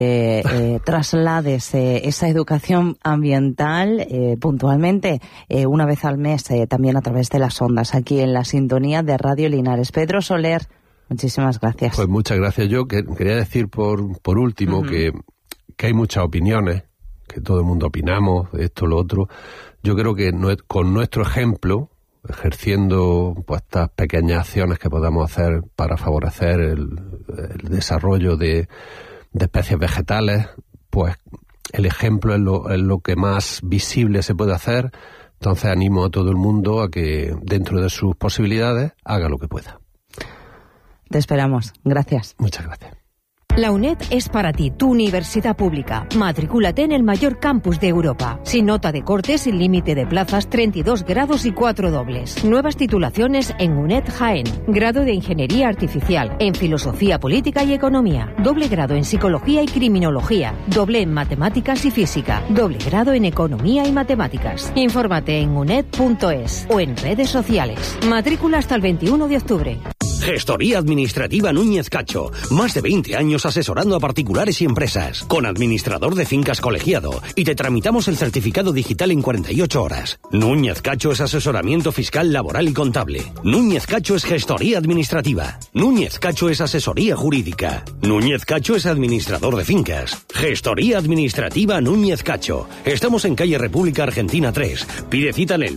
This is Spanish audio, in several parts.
traslades esa educación ambiental puntualmente una vez al mes, también a través de las ondas, aquí en la sintonía de Radio Linares. Pedro Soler, muchísimas gracias. Pues muchas gracias. Yo quería decir por último que hay muchas opiniones, que todo el mundo opinamos, esto, lo otro. Yo creo que con nuestro ejemplo, ejerciendo pues estas pequeñas acciones que podamos hacer para favorecer el desarrollo de especies vegetales, pues el ejemplo es lo que más visible se puede hacer. Entonces animo a todo el mundo a que dentro de sus posibilidades haga lo que pueda. Te esperamos. Gracias. Muchas gracias. La UNED es para ti, tu universidad pública. Matricúlate en el mayor campus de Europa. Sin nota de corte, sin límite de plazas, 32 grados y 4 dobles. Nuevas titulaciones en UNED Jaén. Grado de Ingeniería Artificial, en Filosofía Política y Economía. Doble grado en Psicología y Criminología. Doble en Matemáticas y Física. Doble grado en Economía y Matemáticas. Infórmate en uned.es o en redes sociales. Matrícula hasta el 21 de octubre. Gestoría Administrativa Núñez Cacho. Más de 20 años asesorando a particulares y empresas. Con administrador de fincas colegiado. Y te tramitamos el certificado digital en 48 horas. Núñez Cacho es asesoramiento fiscal, laboral y contable. Núñez Cacho es gestoría administrativa. Núñez Cacho es asesoría jurídica. Núñez Cacho es administrador de fincas. Gestoría Administrativa Núñez Cacho. Estamos en calle República Argentina 3. Pide cita en el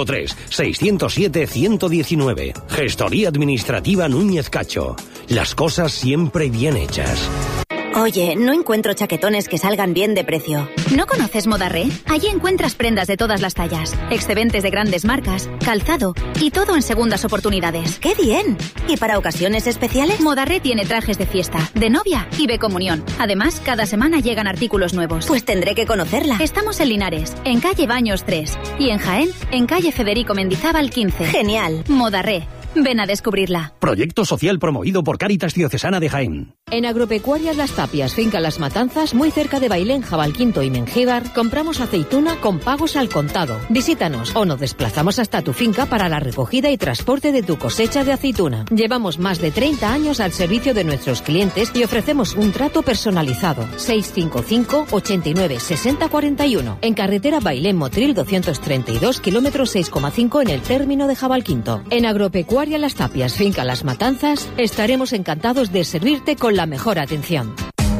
953-607-119. Gestoría Administrativa Núñez Cacho. Las cosas siempre bien hechas. Oye, no encuentro chaquetones que salgan bien de precio. ¿No conoces Modarré? Allí encuentras prendas de todas las tallas, excedentes de grandes marcas, calzado y todo en segundas oportunidades. ¡Qué bien! ¿Y para ocasiones especiales? Modarré tiene trajes de fiesta, de novia y de comunión. Además, cada semana llegan artículos nuevos. Pues tendré que conocerla. Estamos en Linares, en calle Baños 3 y en Jaén, en calle Federico Mendizábal 15. ¡Genial! Modarré. Ven a descubrirla. Proyecto social promovido por Cáritas Diocesana de Jaén. En Agropecuarias Las Tapias, finca Las Matanzas, muy cerca de Bailén, Jabalquinto y Mengíbar, compramos aceituna con pagos al contado. Visítanos o nos desplazamos hasta tu finca para la recogida y transporte de tu cosecha de aceituna. Llevamos más de 30 años al servicio de nuestros clientes y ofrecemos un trato personalizado. 655 89 60 41. En carretera Bailén Motril 232, kilómetro 6,5 en el término de Jabalquinto. En Agropecuarias Las Tapias, finca Las Matanzas, estaremos encantados de servirte con la mejor atención.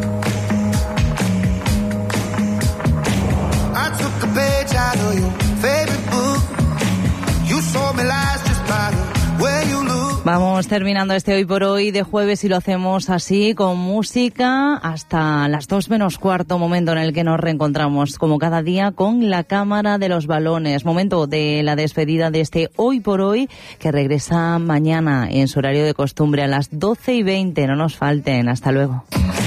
Vamos terminando este Hoy por Hoy de jueves y lo hacemos así, con música, hasta las 2 menos cuarto, momento en el que nos reencontramos, como cada día, con la Cámara de los Balones. Momento de la despedida de este Hoy por Hoy, que regresa mañana en su horario de costumbre a las 12:20. No nos falten. Hasta luego.